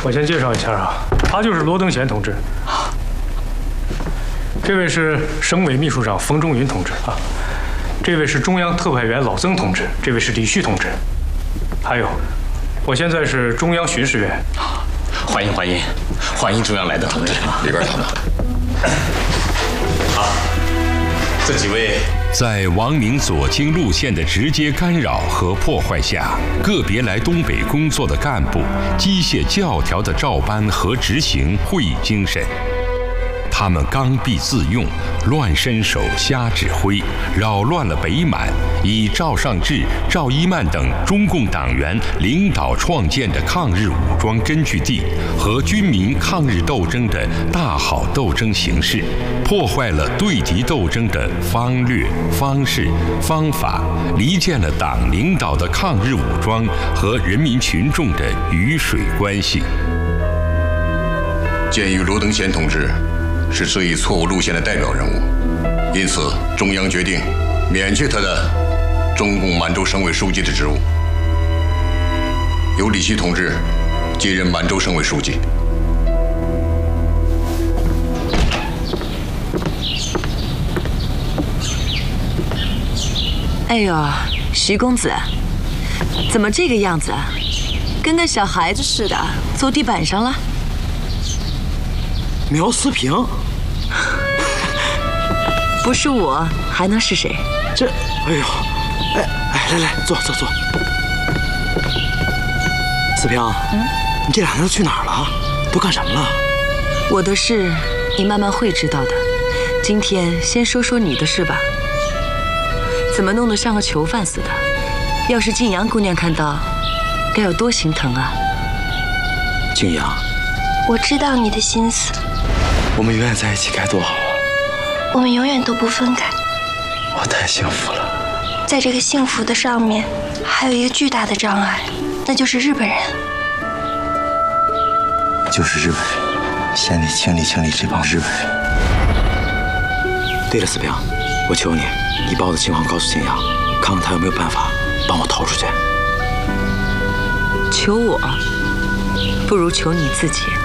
我先介绍一下啊，他就是罗登贤同志。这位是省委秘书长冯仲云同志啊，这位是中央特派员老曾同志，这位是李旭同志，还有，我现在是中央巡视员。 欢迎欢迎，欢迎中央来的同志， 里边谈谈。 好，这几位。 在王明左倾路线的直接干扰和破坏下，个别来东北工作的干部机械教条的照搬和执行会议精神。他们刚愎自用，乱伸手、瞎指挥，扰乱了北满以赵尚志、赵一曼等中共党员领导创建的抗日武装根据地和军民抗日斗争的大好斗争形势，破坏了对敌斗争的方略、方式、方法，离间了党领导的抗日武装和人民群众的鱼水关系。 鉴于罗登贤同志是这一错误路线的代表人物，因此中央决定免去他的中共满洲省委书记的职务，由李旭同志接任满洲省委书记。 哎呦，徐公子，怎么这个样子啊？跟个小孩子似的，坐地板上了。 苗思平， 不是我，还能是谁？ 这，哎呦，来，坐。思平，你这俩人都去哪儿了？都干什么了？ 我的事你慢慢会知道的。今天先说说你的事吧。怎么弄得像个囚犯似的？要是静阳姑娘看到，该有多心疼啊！ 静阳， 我知道你的心思。 我们永远在一起该多好啊！ 我们永远都不分开。 我太幸福了。 在这个幸福的上面，还有一个巨大的障碍，那就是日本人。 就是日本人，先得清理清理这帮日本人。对了，思平，我求你，你把我的情况告诉静阳，看看他有没有办法帮我逃出去。 求我，不如求你自己。